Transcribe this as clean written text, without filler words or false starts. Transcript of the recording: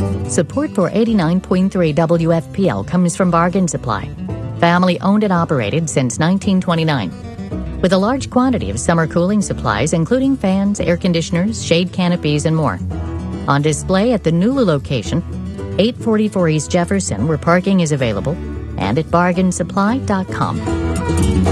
Support for 89.3 WFPL comes from Bargain Supply, family owned and operated since 1929. With a large quantity of summer cooling supplies, including fans, air conditioners, shade canopies, and more. On display at the Nulu location, 844 East Jefferson, where parking is available, and at bargainsupply.com.